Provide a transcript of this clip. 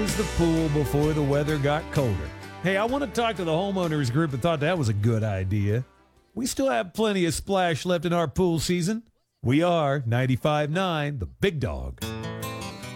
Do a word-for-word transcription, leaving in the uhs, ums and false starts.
close the pool before the weather got colder. Hey, I want to talk to the homeowners group that thought that was a good idea. We still have plenty of splash left in our pool season. We are ninety-five point nine, the Big Dog.